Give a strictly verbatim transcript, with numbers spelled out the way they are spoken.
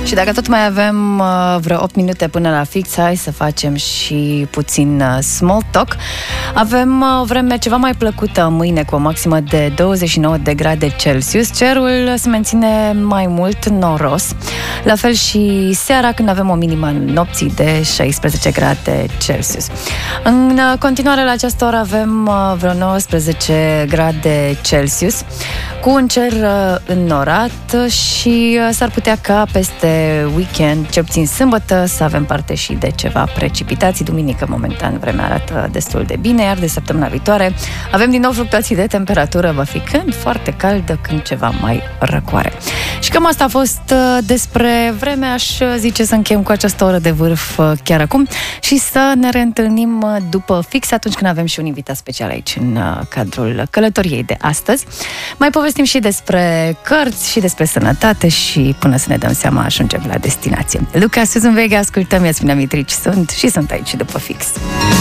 Și dacă tot mai avem uh, vreo opt minute până la fix, hai să facem și puțin uh, small talk. Avem uh, o vreme ceva mai plăcută mâine, cu o maximă de douăzeci și nouă de grade Celsius. Cerul se menține mai mult noros. La fel și seara, când avem o minimă nopții de șaisprezece grade Celsius. În uh, continuare, la această oră avem uh, vreo nouăsprezece grade Celsius, cu un cer uh, înnorat și uh, s-ar putea ca peste weekend, ce puțin sâmbătă, să avem parte și de ceva precipitații. Duminică, momentan, vremea arată destul de bine, iar de săptămâna viitoare avem din nou fluctuații de temperatură, va fi când foarte caldă, când ceva mai răcoare. Și cam asta a fost uh, despre vreme. Aș zice să încheiem cu această oră de vârf uh, chiar acum și să ne reîntâlnim uh, după fix, atunci când avem și un invitat special aici în uh, cadrul călătoriei de astăzi. Mai povestim și despre cărți și despre sănătate și până să ne dăm seama ajungem la destinație. Luca, Susan Vega, ascultăm, Iasmina Mitrici sunt și sunt aici după fix.